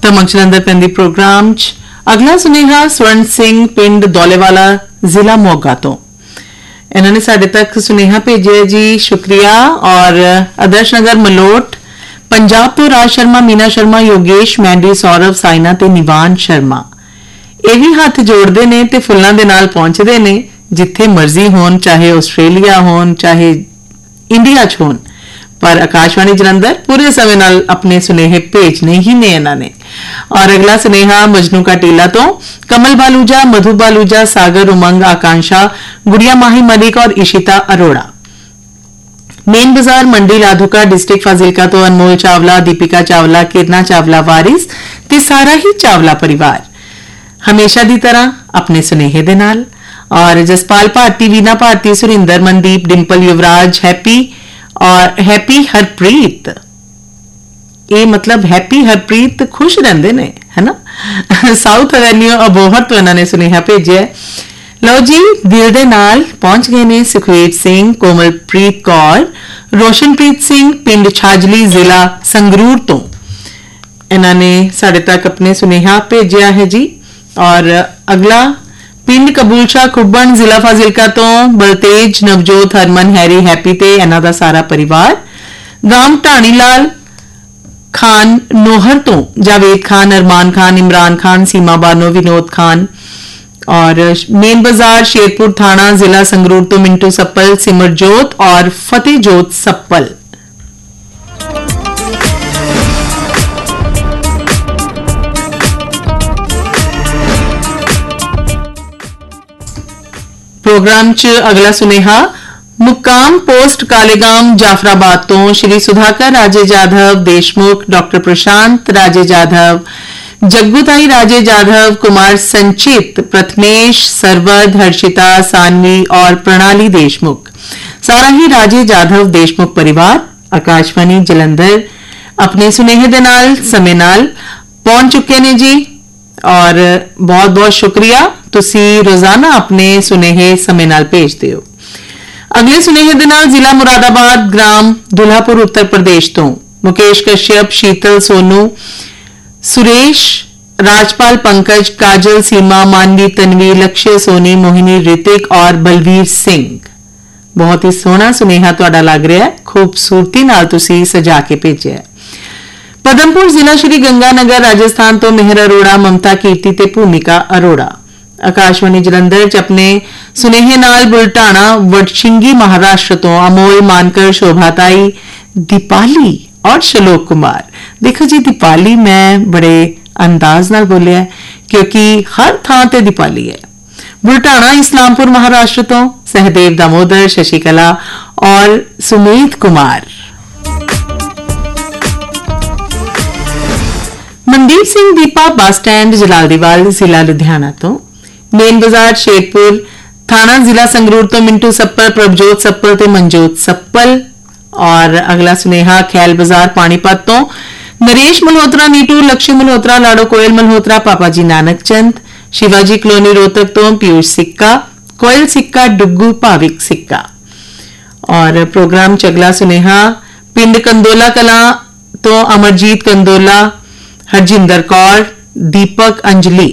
ਧਮਕ ਜਲੰਧਰ ਪੈਂਦੀ ਪ੍ਰੋਗਰਾਮ 'ਚ ਅਗਲਾ ਸੁਨੇਹਾ ਸਵਰਨ ਸਿੰਘ ਪਿੰਡ ਦੌਲੇਵਾਲਾ ਜ਼ਿਲ੍ਹਾ ਮੋਗਾ ਤੋਂ ਇਹਨਾਂ ਨੇ ਸਾਡੇ ਤੱਕ ਸੁਨੇਹਾ ਭੇਜਿਆ ਜੀ ਸ਼ੁਕਰੀਆ ਔਰ ਆਦਰਸ਼ ਨਗਰ ਮਲੋਟ ਪੰਜਾਬ ਤੋਂ ਰਾਜ ਸ਼ਰਮਾ ਮੀਨਾ ਸ਼ਰਮਾ ਯੋਗੇਸ਼ ਮੈਂਡੀ ਸੌਰਵ ਸਾਇਨਾ ਤੇ ਨਿਵਾਨ ਸ਼ਰਮਾ ਇਹ ਵੀ ਹੱਥ ਜੋੜਦੇ ਨੇ ਤੇ ਫੁੱਲਾਂ ਦੇ ਨਾਲ ਪਹੁੰਚਦੇ ਨੇ ਜਿੱਥੇ ਮਰਜ਼ੀ ਹੋਣ ਚਾਹੇ ਆਸਟ੍ਰੇਲੀਆ ਹੋਣ ਚਾਹੇ ਇੰਡੀਆ 'ਚ ਹੋਣ पर आकाशवाणी जलंधर पूरे समय नाल अपने सुनेहे भेजने ही ने इन्हां ने और अगला सुनेहा मजनू का टीला तो कमल बालूजा मधु बालूजा सागर उमंग आकांक्षा गुड़िया माही मलिक और इशिता अरोड़ा मेन बाजार मंडी लाधुका डिस्ट्रिक्ट फाजिलका तो अनमोल चावला दीपिका चावला किरना चावला वारिस ते सारा ही चावला परिवार हमेशा दी तरह अपने सुनेहे दे नाल और जसपाल भारती वीना भारती सुरिंदर मनदीप डिंपल युवराज हैप्पी और हैप्पी हरप्रीत ये मतलब हैप्पी हरप्रीत खुश रहंदे ने है ना साउथ एवेन्यू अबोहर तो इन्होंने सुनेहा भेजे लो जी दिल दे नाल पहुंच गए ने सुखवीर सिंह कोमलप्रीत कौर रोशनप्रीत सिंह पिंड छाजली जिला संगरूर तो इन्होंने साढ़े तक अपने सुनेहा भेजा है जी और अगला पिंड कबूलशाह खुब्बन जिला फाजिलका तो बलतेज नवजोत हरमन हैरी हैप्पी ते इन्हां दा सारा परिवार गांव ढाणीलाल खान नोहर तो जावेद खान अरमान खान इमरान खान सीमा बानो विनोद खान और मेन बाजार शेरपुर थाना जिला संगरूर तो मिंटू सप्पल सिमरजोत और फतेहजोत सप्पल प्रोग्राम च अगला सुनेहा मुकाम पोस्ट कालेगाम जाफराबाद तो श्री सुधाकर राजे जाधव देशमुख डॉक्टर प्रशांत राजे जाधव जग्गूताई राजे जाधव कुमार संचित प्रथमेश सरवद हर्षिता सानवी और प्रणाली देशमुख सारा ही राजे जाधव देशमुख परिवार आकाशवाणी जलंधर अपने सुनेहे दे नाल समय नाल पहुंच चुके ने जी और बहुत बहुत शुक्रिया तुसी रोजाना अपने सुनेहे समय नाल भेजते हो अगले सुनेहे दे नाल जिला मुरादाबाद ग्राम दुल्हापुर उत्तर प्रदेश तो मुकेश कश्यप शीतल सोनू सुरेश राजपाल पंकज काजल सीमा मानवी तन्वी लक्ष्य सोनी मोहिनी ऋतिक और बलवीर सिंह बहुत ही सोहना सुनेहा तुहाडा लग रहा है खूबसूरती नाल तुसी सजा के भेजिया है पदमपुर जिला श्री गंगानगर राजस्थान तो मेहर अरोड़ा ममता कीर्ति ते भूमिका अरोड़ा आकाशवाणी जलंधर च अपने सुनेहे नाल बुलटाना वडशिंगी महाराष्ट्र तो अमोल मानकर शोभाताई दीपाली और शलोक कुमार देखो जी दीपाली मैं बड़े अंदाज नाल बोलिया क्योंकि हर थां ते दीपाली है बुलटाना इस्लामपुर महाराष्ट्र तो सहदेव दामोदर शशिकला और सुमीत कुमार मनदीप सिंह दीपा बस स्टैंड जलालदीवाल जिला लुधियाना तो मेन बाजार शेरपुर थाना जिला संगरूर तो मिंटू सप्पल प्रभजोत सप्पल ते मनजोत सप्पल और अगला सुनेहा खैल बाजार पानीपत तो नरेश मल्होत्रा नीटू लक्ष्य मल्होत्रा लाड़ो कोयल मल्होत्रा पापा जी नानक चंद शिवाजी कॉलोनी रोहतक तो पीयूष सिक्का कोयल सिक्का डुग्गू भाविक सिक्का और प्रोग्राम चगला सुनेहा पिंड कंदोला कला तो अमरजीत कंदोला हरजिंदर कौर दीपक अंजलि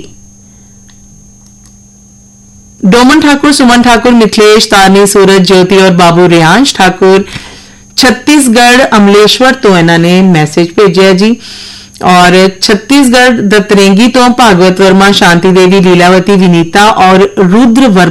डोमन ठाकुर सुमन ठाकुर मिथिलेश तारनी सूरज ज्योति और बाबू रियांश ठाकुर छत्तीसगढ़ अमलेश्वर तो इन्होंने मैसेज भेजा जी और छत्तीसगढ़ दतरेंगी तो भागवत वर्मा शांति देवी लीलावती विनीता और रुद्र वर्मा